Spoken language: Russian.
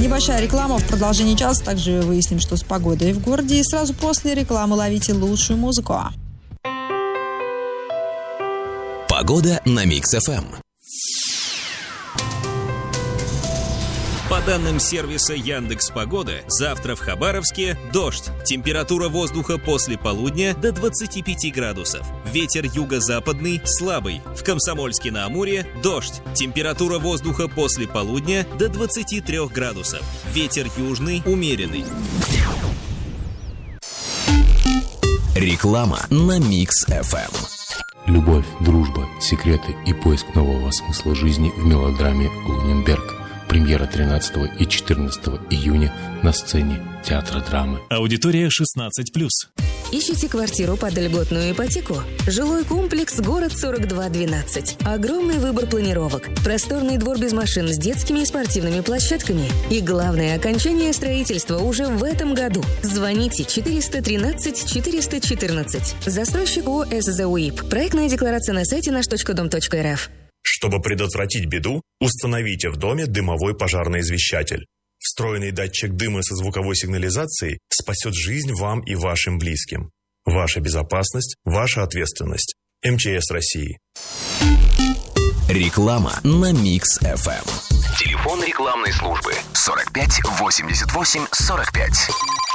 Небольшая реклама в продолжении часа. Также выясним, что с погодой в городе. И сразу после рекламы ловите лучшую музыку. Погода на Микс-ФМ. По данным сервиса Яндекс.Погода, завтра в Хабаровске дождь. Температура воздуха после полудня до 25 градусов. Ветер юго-западный слабый. В Комсомольске-на-Амуре дождь. Температура воздуха после полудня до 23 градусов. Ветер южный умеренный. Реклама на Микс-ФМ. Любовь, дружба, секреты и поиск нового смысла жизни в мелодраме «Луненберг». Премьера 13 и 14 июня на сцене Театра драмы. Аудитория 16+. Ищите квартиру под льготную ипотеку? Жилой комплекс «Город 4212». Огромный выбор планировок. Просторный двор без машин с детскими и спортивными площадками. И главное, окончание строительства уже в этом году. Звоните 413 414. Застройщик ООО «СЗУИП». Проектная декларация на сайте наш.дом.рф. Чтобы предотвратить беду, установите в доме дымовой пожарный извещатель. Встроенный датчик дыма со звуковой сигнализацией спасет жизнь вам и вашим близким. Ваша безопасность – ваша ответственность. МЧС России. Реклама на Микс-ФМ. Телефон рекламной службы 45 88 45.